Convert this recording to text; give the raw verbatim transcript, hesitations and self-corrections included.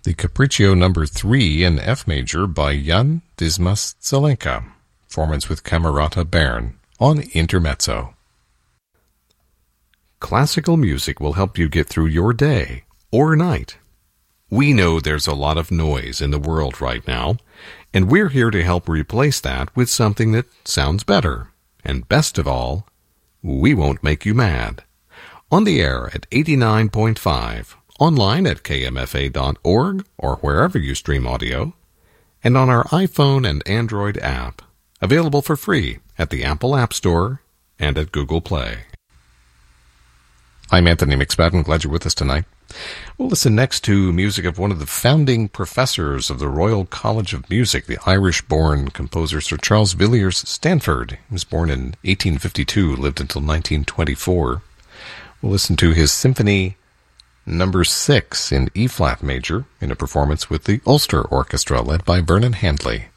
the Capriccio number three in F major by Jan Dismas Zelenka, performance with Camerata Bern on Intermezzo. Classical music will help you get through your day or night. We know there's a lot of noise in the world right now, and we're here to help replace that with something that sounds better. And best of all, we won't make you mad. On the air at eighty-nine point five, online at k m f a dot org or wherever you stream audio, and on our iPhone and Android app, available for free at the Apple App Store and at Google Play. I'm Anthony McSpadden. Glad you're with us tonight. We'll listen next to music of one of the founding professors of the Royal College of Music, the Irish-born composer Sir Charles Villiers Stanford. He was born in eighteen fifty-two, lived until nineteen twenty-four. We'll listen to his Symphony Number six in E-flat major in a performance with the Ulster Orchestra led by Vernon Handley.